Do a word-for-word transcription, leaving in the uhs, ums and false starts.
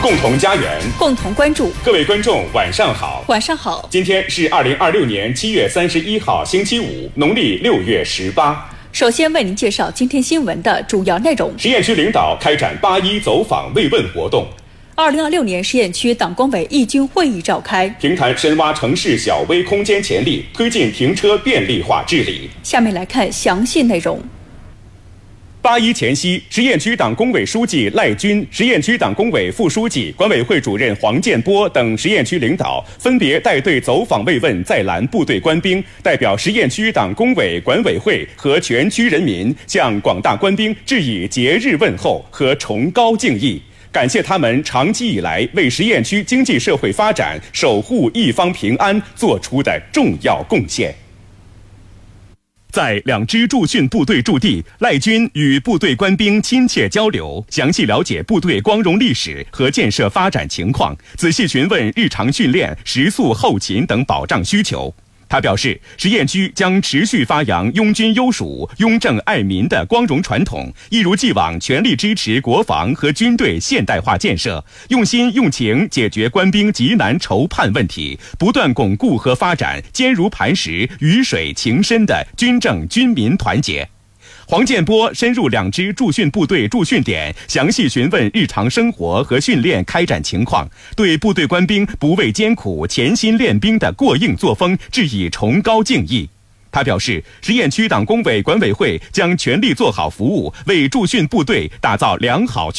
共同家园， 共同关注。 各位观众，晚上好。 晚上好。 今天是二零二六年七月三十一号，星期五，农历六月十八。 首先为您介绍今天新闻的主要内容。 实验区领导开展八一走访慰问活动。 二零二六年实验区党工委义军会议召开， 平潭深挖城市小微空间潜力，推进停车便利化治理。 下面来看详细内容。 八一前夕，实验区党工委书记赖军、实验区党工委副书记、管委会主任黄建波等实验区领导分别带队走访慰问在栏部队官兵，代表实验区党工委、管委会和全区人民向广大官兵致以节日问候和崇高敬意，感谢他们长期以来为实验区经济社会发展、守护一方平安做出的重要贡献。在两支驻训部队驻地，赖军与部队官兵亲切交流，详细了解部队光荣历史和建设发展情况，仔细询问日常训练、食宿、后勤等保障需求。他表示，实验区将持续发扬拥军优属、拥政爱民的光荣传统，一如既往全力支持国防和军队现代化建设，用心用情解决官兵急难愁盼问题，不断巩固和发展坚如磐石、鱼水情深的军政军民团结。黄建波深入两支驻训部队驻训点，详细询问日常生活和训练开展情况，对部队官兵不畏艰苦、潜心练兵的过硬作风致以崇高敬意。他表示，实验区党工委、管委会将全力做好服务，为驻训部队打造良好